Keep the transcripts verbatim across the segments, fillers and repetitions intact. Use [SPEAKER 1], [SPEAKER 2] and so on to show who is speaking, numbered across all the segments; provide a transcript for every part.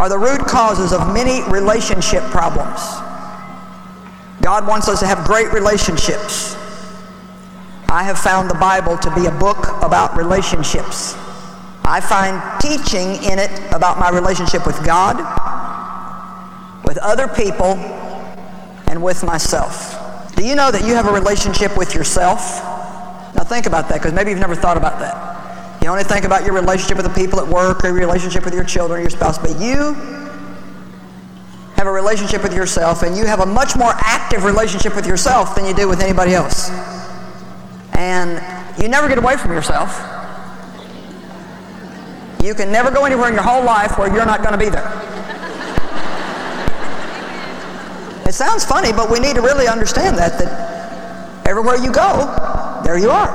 [SPEAKER 1] are the root causes of many relationship problems. God wants us to have great relationships. I have found the Bible to be a book about relationships. I find teaching in it about my relationship with God, with other people, and with myself. Do you know that you have a relationship with yourself? Now think about that, because maybe you've never thought about that. You only think about your relationship with the people at work or your relationship with your children or your spouse, but you have a relationship with yourself, and you have a much more active relationship with yourself than you do with anybody else. And you never get away from yourself. You can never go anywhere in your whole life where you're not going to be there. It sounds funny, but we need to really understand that, that everywhere you go, there you are.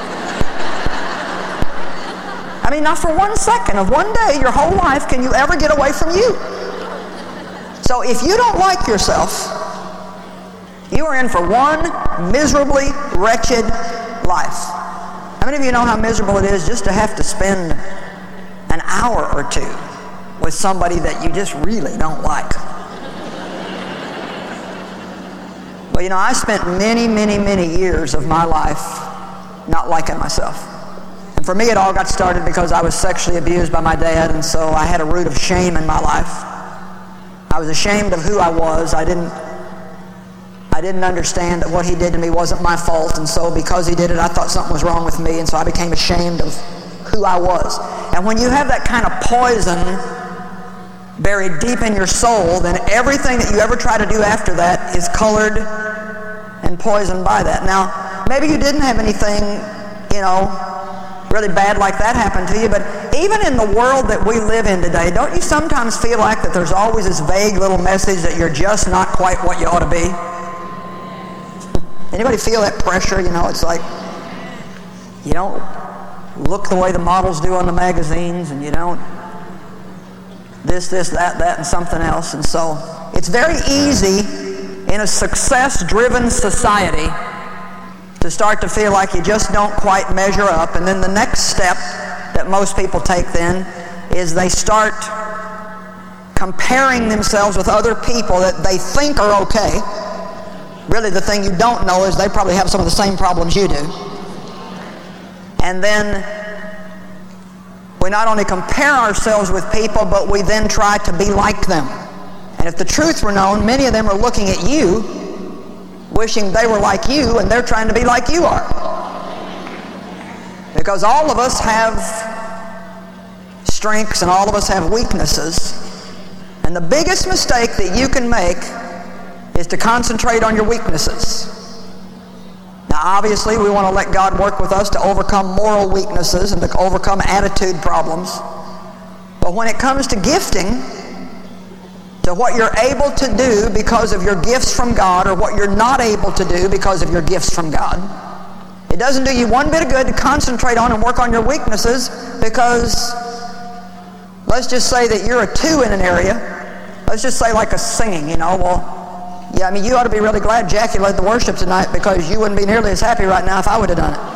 [SPEAKER 1] I mean, not for one second of one day, your whole life, can you ever get away from you. So if you don't like yourself, you are in for one miserably wretched life. How many of you know how miserable it is just to have to spend an hour or two with somebody that you just really don't like? Well, you know, I spent many, many, many years of my life not liking myself. And for me, it all got started because I was sexually abused by my dad, and so I had a root of shame in my life. I was ashamed of who I was. I didn't I didn't understand that what he did to me wasn't my fault, and so because he did it, I thought something was wrong with me, and so I became ashamed of who I was. And when you have that kind of poison buried deep in your soul, then everything that you ever try to do after that is colored and poisoned by that. Now, maybe you didn't have anything, you know, really bad like that happen to you, but even in the world that we live in today, don't you sometimes feel like that there's always this vague little message that you're just not quite what you ought to be? Anybody feel that pressure? You know, it's like you don't look the way the models do on the magazines, and you don't this, this, that, that, and something else. And so it's very easy in a success-driven society to start to feel like you just don't quite measure up. And then the next step that most people take then is they start comparing themselves with other people that they think are okay. Really, the thing you don't know is they probably have some of the same problems you do. And then we not only compare ourselves with people, but we then try to be like them. And if the truth were known, many of them are looking at you, wishing they were like you, and they're trying to be like you are. Because all of us have strengths and all of us have weaknesses. And the biggest mistake that you can make is to concentrate on your weaknesses. Now, obviously, we want to let God work with us to overcome moral weaknesses and to overcome attitude problems. But when it comes to gifting, to what you're able to do because of your gifts from God, or what you're not able to do because of your gifts from God, it doesn't do you one bit of good to concentrate on and work on your weaknesses, because let's just say that you're a two in an area. Let's just say like a singing, you know, well, yeah, I mean, you ought to be really glad Jackie led the worship tonight, because you wouldn't be nearly as happy right now if I would have done it.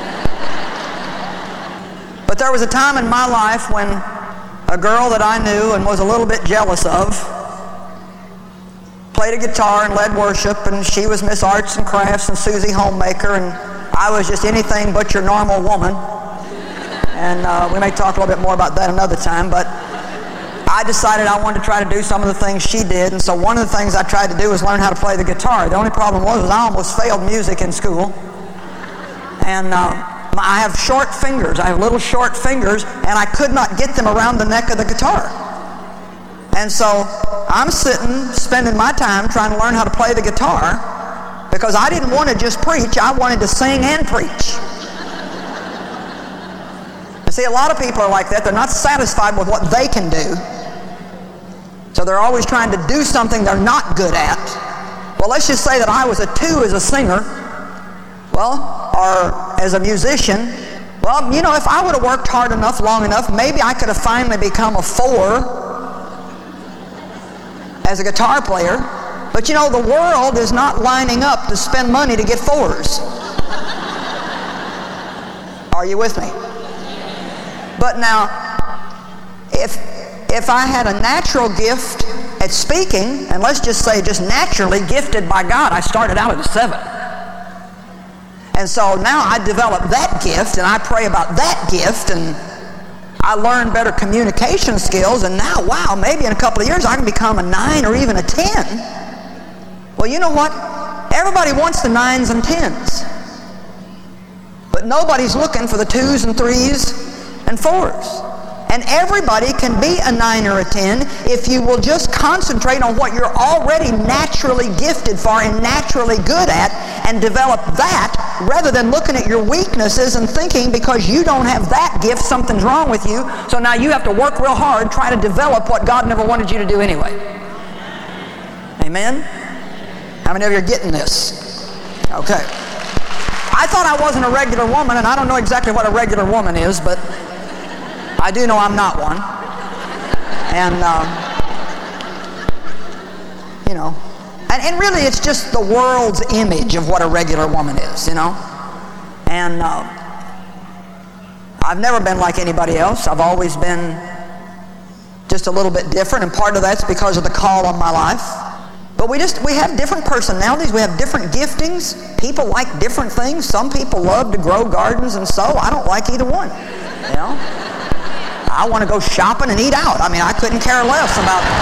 [SPEAKER 1] But there was a time in my life when a girl that I knew and was a little bit jealous of played a guitar and led worship, and she was Miss Arts and Crafts and Susie Homemaker, and I was just anything but your normal woman. And uh, we may talk a little bit more about that another time, but I decided I wanted to try to do some of the things she did, and so one of the things I tried to do was learn how to play the guitar. The only problem was, was I almost failed music in school. And uh, I have short fingers. I have little short fingers, and I could not get them around the neck of the guitar. And so I'm sitting, spending my time trying to learn how to play the guitar, because I didn't want to just preach. I wanted to sing and preach. And see, a lot of people are like that. They're not satisfied with what they can do. So they're always trying to do something they're not good at. Well, let's just say that I was a two as a singer, well, or as a musician. Well, you know, if I would have worked hard enough, long enough, maybe I could have finally become a four as a guitar player. But you know, the world is not lining up to spend money to get fours. Are you with me? But now, if if I had a natural gift at speaking, and let's just say just naturally gifted by God, I started out at a seven. And so now I developed that gift, and I pray about that gift, and I learn better communication skills, and now, wow, maybe in a couple of years I can become a nine or even a ten. Well, you know what? Everybody wants the nines and tens. But nobody's looking for the twos and threes and fours. And everybody can be a nine or a ten if you will just concentrate on what you're already naturally gifted for and naturally good at and develop that rather than looking at your weaknesses and thinking because you don't have that gift, something's wrong with you. So now you have to work real hard trying to develop what God never wanted you to do anyway. Amen? How many of you are getting this? Okay. I thought I wasn't a regular woman, and I don't know exactly what a regular woman is, but I do know I'm not one. And, um, you know, and, and really it's just the world's image of what a regular woman is, you know. And uh, I've never been like anybody else. I've always been just a little bit different, and part of that's because of the call on my life. But we just, we have different personalities, we have different giftings. People like different things. Some people love to grow gardens and sow. I don't like either one, you know. I want to go shopping and eat out. I mean, I couldn't care less about it.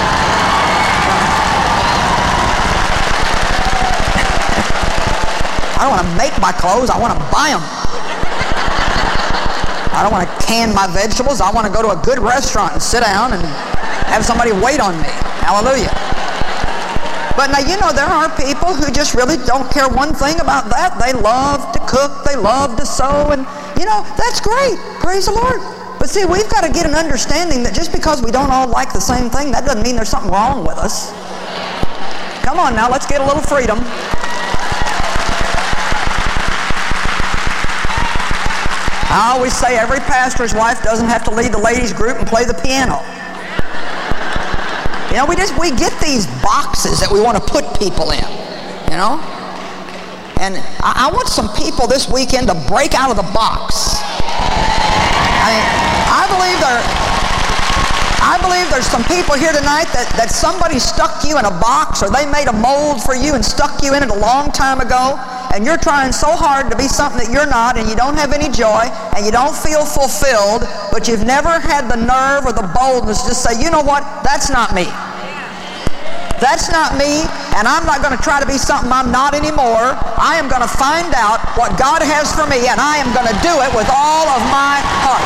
[SPEAKER 1] I don't want to make my clothes. I want to buy them. I don't want to can my vegetables. I want to go to a good restaurant and sit down and have somebody wait on me. Hallelujah. But now, you know, there are people who just really don't care one thing about that. They love to cook. They love to sew. And, you know, that's great. Praise the Lord. But see, we've got to get an understanding that just because we don't all like the same thing, that doesn't mean there's something wrong with us. Come on now, let's get a little freedom. I always say every pastor's wife doesn't have to lead the ladies group and play the piano. You know, we just, we get these boxes that we want to put people in, you know? And I, I want some people this weekend to break out of the box. I mean, I believe there, I believe there's some people here tonight that, that somebody stuck you in a box, or they made a mold for you and stuck you in it a long time ago, and you're trying so hard to be something that you're not, and you don't have any joy, and you don't feel fulfilled, but you've never had the nerve or the boldness to just say, you know what, that's not me. That's not me, and I'm not going to try to be something I'm not anymore. I am going to find out what God has for me, and I am going to do it with all of my heart.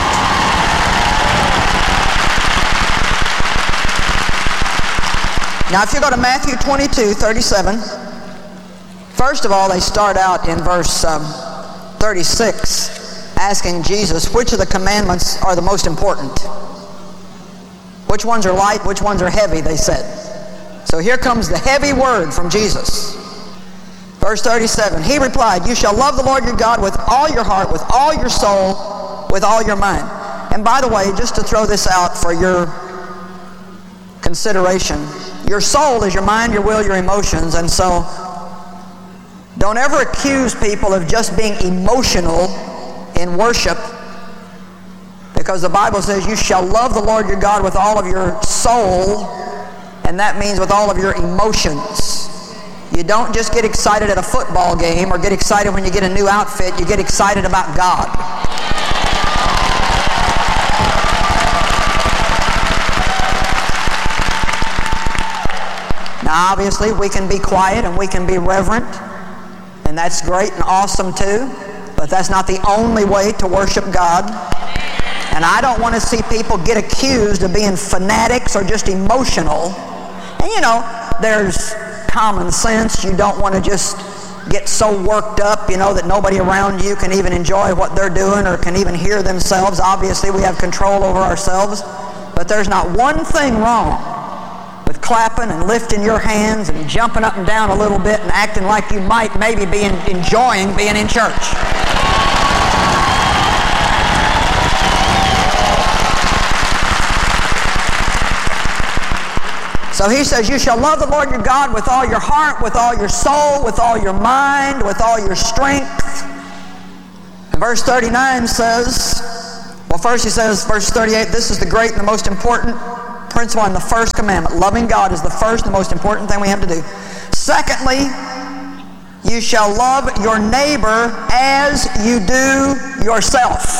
[SPEAKER 1] Now, if you go to Matthew twenty-two, thirty-seven, first of all, they start out in verse um, thirty-six, asking Jesus, which of the commandments are the most important? Which ones are light, which ones are heavy, they said. So here comes the heavy word from Jesus. Verse thirty-seven, he replied, you shall love the Lord your God with all your heart, with all your soul, with all your mind. And by the way, just to throw this out for your consideration, your soul is your mind, your will, your emotions, and so don't ever accuse people of just being emotional in worship, because the Bible says you shall love the Lord your God with all of your soul, and that means with all of your emotions. You don't just get excited at a football game or get excited when you get a new outfit. You get excited about God. Now, obviously, we can be quiet and we can be reverent, and that's great and awesome too, but that's not the only way to worship God. And I don't want to see people get accused of being fanatics or just emotional. And you know, there's common sense. You don't want to just get so worked up, you know, that nobody around you can even enjoy what they're doing or can even hear themselves. Obviously, we have control over ourselves. But there's not one thing wrong with clapping and lifting your hands and jumping up and down a little bit and acting like you might maybe be in, enjoying being in church. So he says, you shall love the Lord your God with all your heart, with all your soul, with all your mind, with all your strength. And verse thirty-nine says, well, first he says, verse thirty-eight, this is the great and the most important principle and the first commandment. Loving God is the first and most important thing we have to do. Secondly, you shall love your neighbor as you do yourself.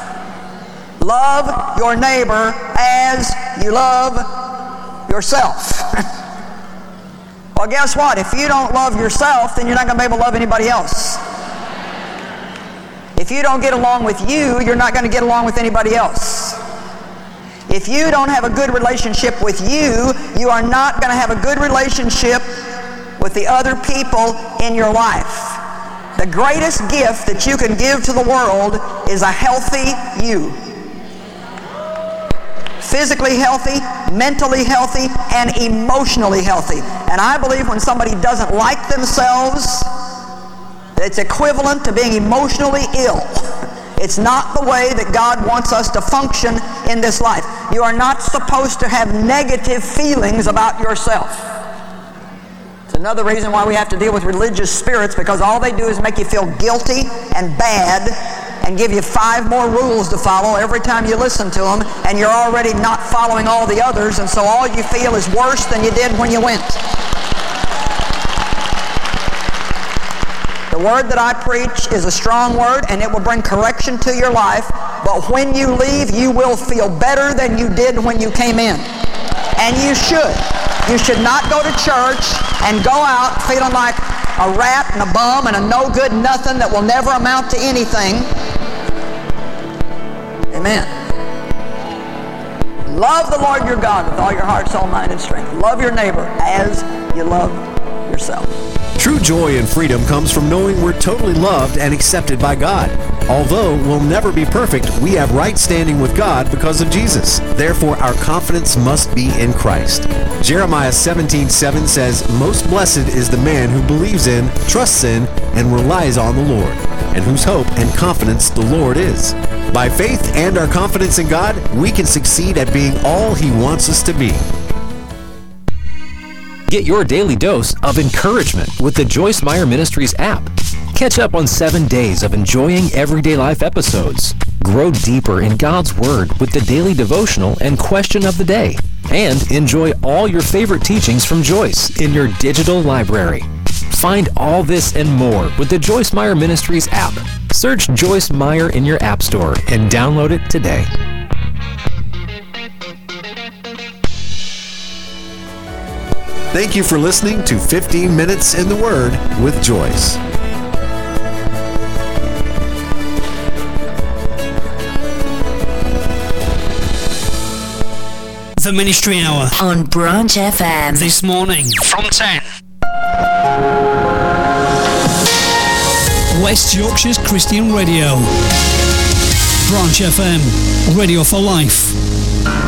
[SPEAKER 1] Love your neighbor as you love yourself. Well, guess what? If you don't love yourself, then you're not going to be able to love anybody else. If you don't get along with you, you're not going to get along with anybody else. If you don't have a good relationship with you, you are not going to have a good relationship with the other people in your life. The greatest gift that you can give to the world is a healthy you. Physically healthy, mentally healthy, and emotionally healthy. And I believe when somebody doesn't like themselves, it's equivalent to being emotionally ill. It's not the way that God wants us to function in this life. You are not supposed to have negative feelings about yourself. It's another reason why we have to deal with religious spirits, because all they do is make you feel guilty and bad and give you five more rules to follow every time you listen to them, and you're already not following all the others, and so all you feel is worse than you did when you went. The word that I preach is a strong word, and it will bring correction to your life, but when you leave, you will feel better than you did when you came in. And you should. You should not go to church and go out feeling like a rat and a bum and a no good nothing that will never amount to anything. Amen. Love the Lord your God with all your heart, soul, mind, and strength. Love your neighbor as you love yourself.
[SPEAKER 2] True joy and freedom comes from knowing we're totally loved and accepted by God. Although we'll never be perfect, we have right standing with God because of Jesus. Therefore, our confidence must be in Christ. Jeremiah seventeen seven says, "Most blessed is the man who believes in, trusts in, and relies on the Lord, and whose hope and confidence the Lord is." By faith and our confidence in God, we can succeed at being all He wants us to be.
[SPEAKER 3] Get your daily dose of encouragement with the Joyce Meyer Ministries app. Catch up on seven days of enjoying everyday life episodes. Grow deeper in God's Word with the daily devotional and question of the day. And enjoy all your favorite teachings from Joyce in your digital library. Find all this and more with the Joyce Meyer Ministries app. Search Joyce Meyer in your app store and download it today.
[SPEAKER 2] Thank you for listening to fifteen minutes in the Word with Joyce.
[SPEAKER 4] The Ministry Hour
[SPEAKER 5] on Branch F M
[SPEAKER 4] this morning from ten. West Yorkshire's Christian Radio. Branch F M, radio for life.